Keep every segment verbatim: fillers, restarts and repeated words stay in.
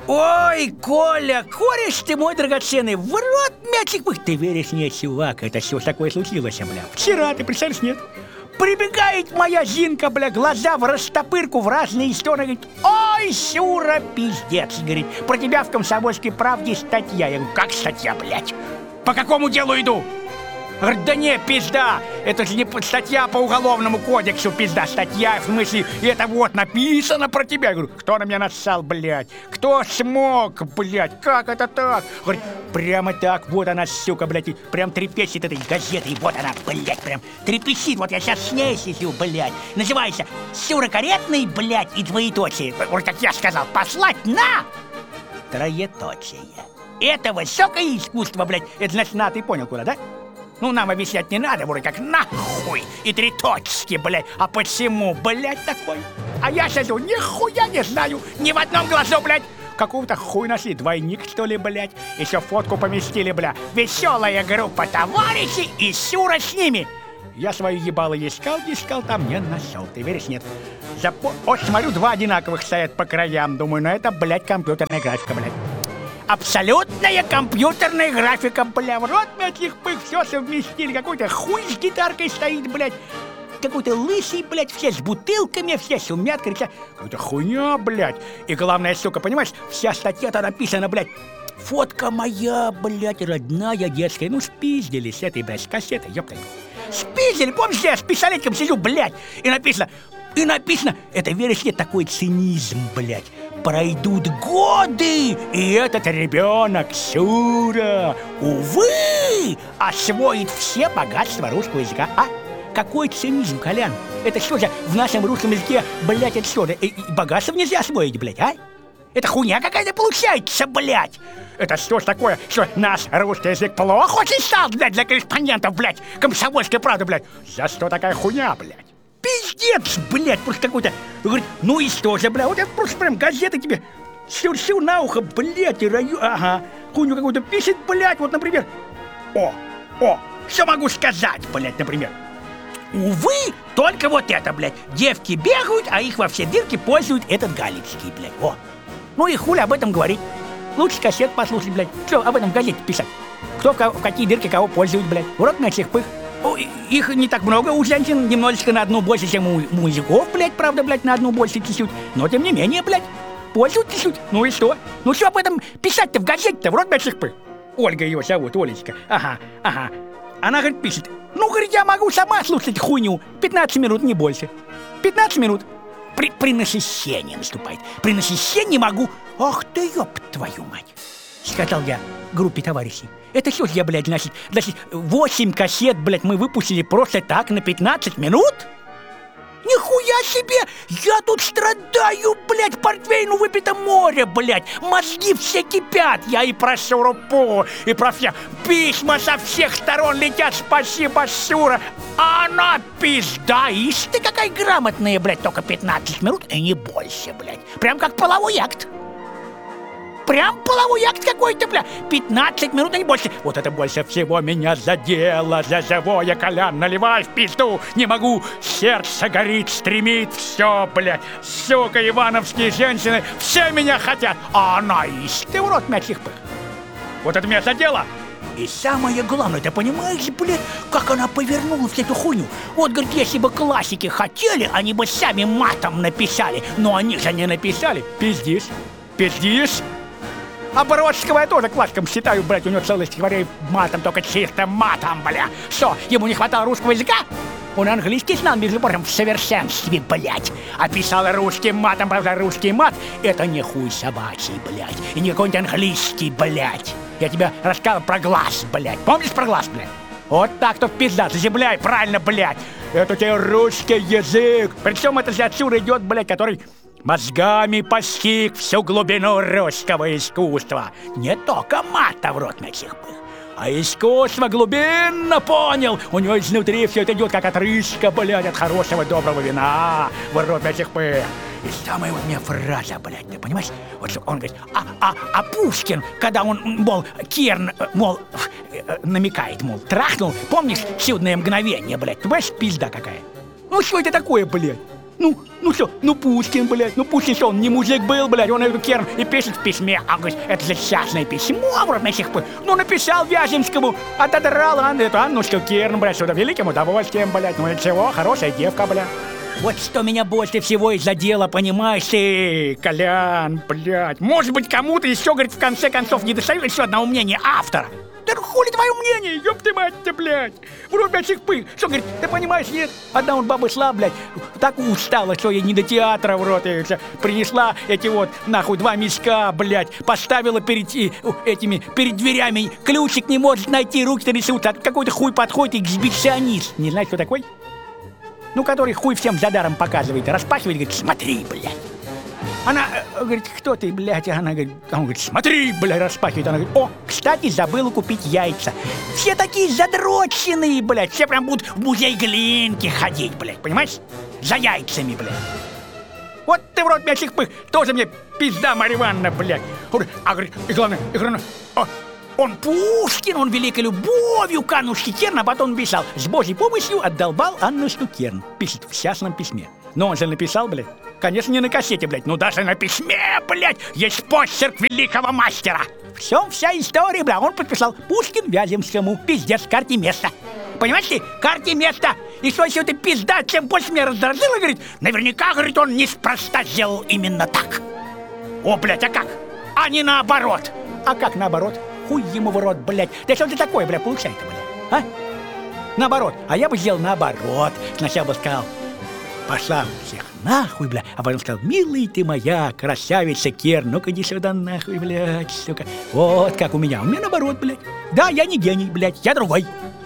Ой, Коля, кореш ты мой драгоценный, в рот мячик пых. Ты веришь, нет, чувак, это все такое случилось, бля. Вчера, ты представляешь, нет? Прибегает моя Зинка, бля, глаза в растопырку в разные стороны, говорит: ой, Сюра, пиздец, говорит, про тебя в «Комсомольской правде» статья. Я говорю: как статья, блядь? По какому делу иду? Говорит: да не, пизда, это же не статья по уголовному кодексу, пизда, статья, в смысле, это вот написано про тебя. Я говорю: кто на меня нассал, блядь? Кто смог, блядь? Как это так? Говорит: прямо так, вот она, сука, блядь, прям трепещет этой газетой, вот она, блядь, прям трепещит, вот я сейчас с ней сижу, блядь. Называется «Сюра Каретный, блядь, и двоеточие». Вот как я сказал, послать на троеточие. Это высокое искусство, блядь, это значит, на, ты понял, куда, да? Ну, нам объяснять не надо, вроде как нахуй и три точки, блядь. А почему, блядь, такой? А я сижу, нихуя не знаю, ни в одном глазу, блядь. Какого-то хуй нашли, двойник, что ли, блядь. Еще фотку поместили, бля. Веселая группа товарищей и Сюра с ними. Я свою ебало искал, искал, там не нашел. Ты веришь, нет? Запо... Вот смотрю, два одинаковых стоят по краям. Думаю, ну это, блядь, компьютерная графика, блядь. Абсолютная компьютерная графика, бля, в рот этих пых, все совместили. Какой-то хуй с гитаркой стоит, блядь. Какой-то лысый, блядь, все с бутылками, все шумят, кричат. Какая-то хуйня, блядь. И главное, сука, понимаешь, вся статья-то написана, блядь. Фотка моя, блядь, родная, детская. Ну, спиздили с этой, блядь, с кассетой, ёпта. Спиздили, помнишь, я с пистолетиком сижу, блядь. И написано, и написано, это, веришь, нет, такой цинизм, блядь. Пройдут годы, и этот ребенок, Сюра, увы, освоит все богатства русского языка. А? Какой цинизм, Колян? Это что же в нашем русском языке, блядь, это что же, и, и богатство нельзя освоить, блядь, а? Это хуйня какая-то получается, блядь. Это что ж такое, что наш русский язык плохо очень стал, блядь, для корреспондентов, блядь, «Комсомольской правды», блядь. За что такая хуйня, блядь? Пиздец, блядь, просто какой-то. Говорит: ну и что же, блядь, вот это просто прям газета тебе все на ухо, блядь, и раю, ага, хуйню какую-то пишет, блядь, вот, например. О, о, что могу сказать, блядь, например? Увы, только вот это, блядь, девки бегают, а их во все дырки пользуют этот Галицкий, блядь, о. Ну и хули об этом говорить? Лучше кассет послушать, блядь, что об этом в газете писать? Кто в, кого, в какие дырки кого пользует, блядь, урок на всех пых. О, их не так много у женщин, немножечко на одну больше, чем у мужиков, блядь, правда, блядь, на одну больше чуть-чуть. Но тем не менее, блядь, пользуют чуть-чуть. Ну и что? Ну что об этом писать-то в газете-то, в рот блядь, пых? Ольга ее зовут, Олечка. Ага, ага. Она, говорит, пишет: ну, говорит, я могу сама слушать хуйню. пятнадцать минут, не больше. пятнадцать минут. При, при насыщении наступает. При насыщении могу. Ах ты, ёб твою мать. Сказал я группе товарищей. Это что ж я, блядь, значит, значит, восемь кассет, блядь, мы выпустили просто так на пятнадцать минут? Нихуя себе! Я тут страдаю, блядь, портвейну выпито море, блядь. Мозги все кипят. Я и про Сюру, и про все. Письма со всех сторон летят. Спасибо, Сюра. А она пизда. Ишь ты какая грамотная, блядь, только пятнадцать минут и не больше, блядь. Прям как половой акт. Прям половой акт какой-то, бля. пятнадцать минут, а не больше. Вот это больше всего меня задело. За живое, Колян, наливай в пизду. Не могу, сердце горит, стремит. Все, блядь, сука, ивановские женщины, все меня хотят. А она, ишь ты в рот мячик пых. Вот это меня задело. И самое главное, ты понимаешь, блядь, как она повернула всю эту хуйню? Вот, говорит, если бы классики хотели, они бы сами матом написали. Но они же не написали. Пиздишь, пиздишь. А Бродского я тоже классиком считаю, блядь, у него целый стихотворение матом, только чисто матом, бля. Что, ему не хватало русского языка? Он английский знал, между прочим, в совершенстве, блядь. А писал русским матом, правда, русский мат — это не хуй собачий, блядь. И не какой-нибудь английский, блядь. Я тебе рассказал про глаз, блядь. Помнишь про глаз, блядь? Вот так-то пизда, заземляй, правильно, блядь. Это тебе русский язык. Причем это же отсюда идет, блядь, который мозгами постиг всю глубину русского искусства. Не только мата в рот мячик пых, а искусство глубинно понял. У него изнутри все это идет как отрыжка, блядь, от хорошего доброго вина в рот мячик пых. И самая вот у меня фраза, блядь, ты понимаешь? Вот что он говорит: а, а, а Пушкин, когда он, мол, Керн, мол, намекает, мол, трахнул, помнишь чудное мгновение, блядь? Ты понимаешь, пизда какая? Ну что это такое, блядь? Ну, ну что, ну Пушкин, блядь, ну Пушкин что, он не мужик был, блядь, он эту Керн и пишет в письме, а говорит, это же частное письмо, вроде на сих пор. Ну написал Вяземскому, отодрал Анну, эту Аннушку Керн, блядь, что-то великим удовольствием, блядь, ну и чего, хорошая девка, блядь. Вот что меня больше всего и задело, понимаешь ты, Колян, блядь. Может быть, кому-то еще, говорит, в конце концов не достает еще одного мнения автора. Да хули твое мнение, ёб ты мать-то, блядь. Вроде, блядь, всех пых. Что, говорит, ты понимаешь, нет? Одна вот баба шла, блядь, так устала, что ей не до театра, в рот. И принесла эти вот, нахуй, два мешка, блядь, поставила перед и, этими, перед дверями, ключик не может найти, руки трясутся, а какой-то хуй подходит, эксбиционист. Не знаешь, кто такой? Ну, который хуй всем за даром показывает, распахивает, говорит, смотри, блядь. Она э, говорит, кто ты, блядь? Она говорит, он говорит, смотри, блядь, распахивает. Она говорит, о, кстати, забыла купить яйца. Все такие задроченные, блядь. Все прям будут в музей Глинки ходить, блядь, понимаешь? За яйцами, блядь. Вот ты в рот мячих пых, тоже мне пизда, Марья Ивановна, блядь. А говорит, и главное, и главное, о, он Пушкин, он великой любовью к Аннушке Керн, а потом писал, с Божьей помощью отдолбал Аннушку Керн. Пишет в частном письме. Но он же написал, блядь, конечно, не на кассете, блядь, но даже на письме, блядь, есть почерк великого мастера. В чем вся история, блядь, он подписал Пушкин Вяземскому, пиздец, карте места. Понимаешь ты, карте места. И что еще ты пизда, чем больше меня раздражило, говорит, наверняка, говорит, он неспроста сделал именно так. О, блядь, а как? А не наоборот. А как наоборот? Хуй ему в рот, блядь. Да что ты такое, блядь, получается, блядь, а? Наоборот, а я бы сделал наоборот. Сначала бы сказал, пошла всех нахуй, бля, а потом сказал, милый ты моя, красавица Керн, ну-ка иди сюда нахуй, блядь, сука. Вот как у меня, у меня наоборот, блядь. Да, я не гений, блядь, я другой.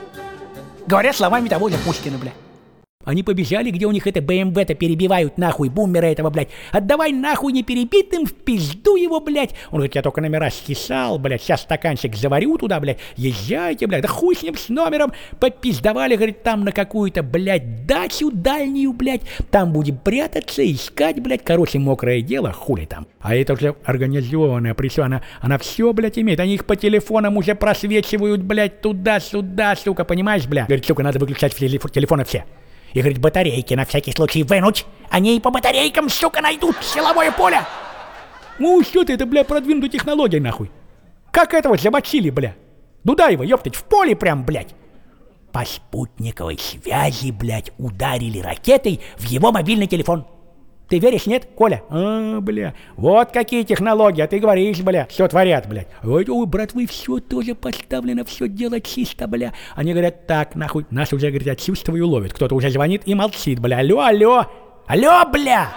Говорят словами того же Пушкина, блядь. Они побежали, где у них это бэ эм вэ-то перебивают, нахуй, бумера этого, блядь. Отдавай нахуй неперебитым, в пизду его, блядь. Он говорит, я только номера скисал, блядь, сейчас стаканчик заварю туда, блядь. Езжайте, блядь, да хуй с ним, с номером. Попиздовали, говорит, там на какую-то, блядь, дачу дальнюю, блядь. Там будем прятаться, искать, блядь. Короче, мокрое дело, хули там. А это уже организованная, причем она, она все, блядь, имеет. Они их по телефонам уже просвечивают, блядь, туда-сюда, сука, понимаешь, блядь. Говорит, сука, надо выключать телефоны все. И, говорит, батарейки на всякий случай вынуть. Они и по батарейкам, сука, найдут силовое поле. Ну, что ты, это, бля, продвинутая технология, нахуй. Как этого замочили, бля? Дудаева, ёптать, в поле прям, блядь. По спутниковой связи, блядь, ударили ракетой в его мобильный телефон. Ты веришь, нет, Коля? А, бля, вот какие технологии, а ты говоришь, бля, все творят, блядь. Ой, ой, братвы, все тоже поставлено, все дело чисто, бля. Они говорят, так, нахуй, нас уже, говорят, чувствую, ловят. Кто-то уже звонит и молчит, бля. Алло, алло, алло, бля.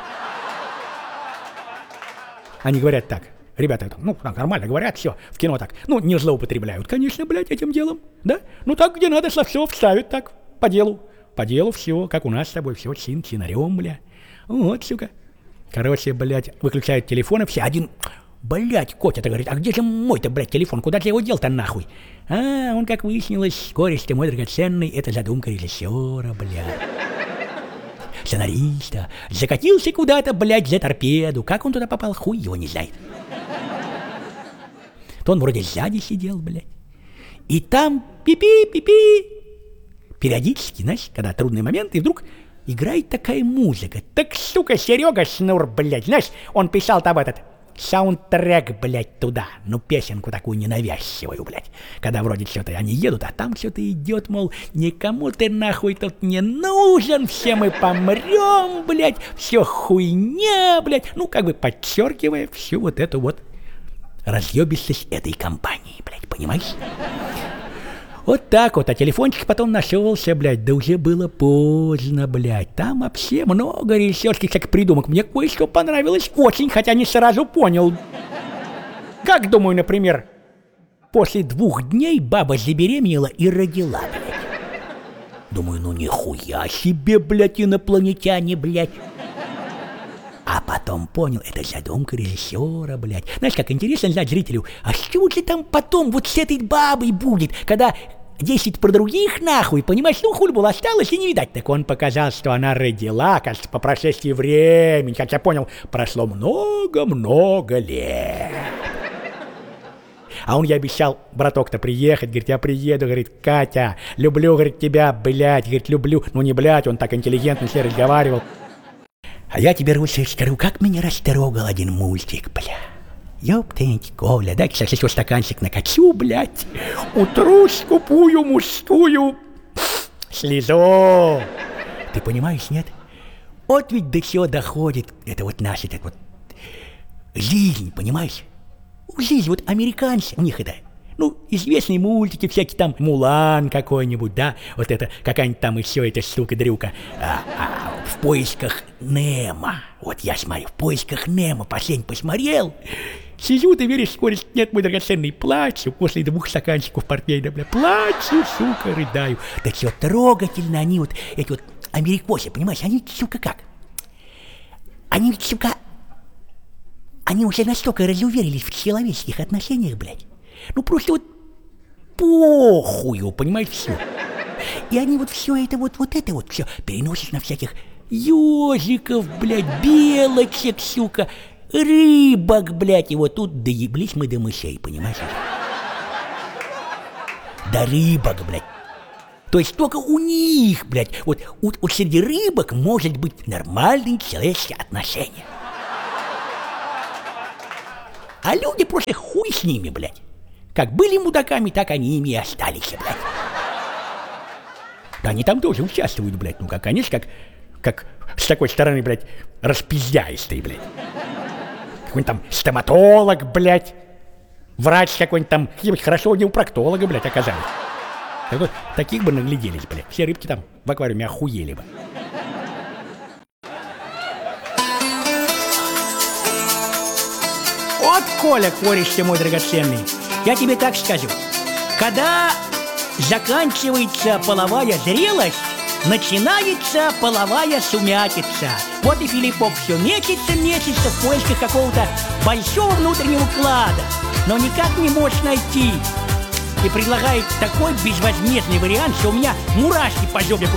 Они говорят так, ребята, ну, нормально говорят, все, в кино так. Ну, не злоупотребляют, конечно, блядь, этим делом, да? Ну, так, где надо, словцо вставят, так, по делу. По делу все, как у нас с тобой, все чин, чинарем, бля. Вот, сука. Короче, блядь, выключают телефоны все. Один, блядь, Котя-то говорит, а где же мой-то, блядь, телефон? Куда ты его дел-то нахуй? А, он, как выяснилось, кореш ты мой драгоценный, это задумка режиссера, блядь. Сценариста. Закатился куда-то, блядь, за торпеду. Как он туда попал, хуй его не знает. То он вроде сзади сидел, блядь. И там пи-пи-пи-пи. Периодически, знаешь, когда трудный момент, и вдруг играет такая музыка. Так, сука, Серега Шнур, блядь, знаешь, он писал там этот саундтрек, блядь, туда. Ну, песенку такую ненавязчивую, блядь. Когда вроде что-то они едут, а там что-то идет, мол, никому ты нахуй тут не нужен, все мы помрем, блядь, все хуйня, блядь. Ну, как бы подчеркивая всю вот эту вот разъебистость этой компании, блядь, понимаешь? Вот так вот, а телефончик потом нашелся, блядь, да уже было поздно, блядь. Там вообще много режиссерских всяких придумок. Мне кое-что понравилось очень, хотя не сразу понял. Как, думаю, например, после двух дней баба забеременела и родила, блядь. Думаю, ну нихуя себе, блядь, инопланетяне, блядь. А потом понял, это задумка режиссера, блядь. Знаешь, как интересно знать зрителю, а что же там потом вот с этой бабой будет, когда десять про других нахуй, понимаешь, ну хуй было осталось и не видать. Так он показал, что она родила, кажется, по прошествии времени, как я понял, прошло много-много лет. А он ей обещал, браток-то, приехать, говорит, я приеду, говорит, Катя, люблю, говорит, тебя, блядь, говорит, люблю. Ну не блядь, он так интеллигентно все разговаривал. А я тебе, Руся, скажу, как меня растрогал один мультик, бля. Ёптынь, Коля, дай, кстати, еще стаканчик накачу, блядь. Утру скупую мужскую слезу. Ты понимаешь, нет? Вот ведь до чего доходит это вот наша, это вот жизнь, понимаешь? Жизнь, вот американцы, у них это, ну, известные мультики, всякие там, Мулан какой-нибудь, да, вот это, какая-нибудь там еще эта штука-дрюка, а, а, в поисках Немо, вот я смотрю, в поисках Немо, последний посмотрел, сижу, ты веришь, скорость нет, мой драгоценный, плачу, после двух стаканчиков портвейна, бля, плачу, сука, рыдаю, да что трогательно они вот, эти вот америкосы, понимаешь, они, сука, как, они, сука, они уже настолько разуверились в человеческих отношениях, блядь. Ну просто вот похую, понимаешь, все. И они вот все это вот, вот это вот все переносят на всяких ежиков, блядь, белочек, сука, рыбок, блядь. И вот тут доеблись мы до мышей, понимаешь? До рыбок, блядь. То есть только у них, блядь, вот, вот, вот среди рыбок может быть нормальные человеческие отношения. А люди просто хуй с ними, блядь. Как были мудаками, так они ими и остались, блядь. Да они там тоже участвуют, блядь. Ну, как, конечно, как, как с такой стороны, блядь, распиздяистый, блядь. Какой-нибудь там стоматолог, блядь. Врач какой-нибудь там. Какие-нибудь хорошо не у проктолога, блядь, оказались. Так вот, таких бы нагляделись, блядь. Все рыбки там в аквариуме охуели бы. Вот, Коля, кореш ты мой драгоценный, я тебе так скажу. Когда заканчивается половая зрелость, начинается половая сумятица. Вот и Филиппов все мечется, мечется в поисках какого-то большого внутреннего клада, но никак не может найти. И предлагает такой безвозмездный вариант, что у меня мурашки по жопе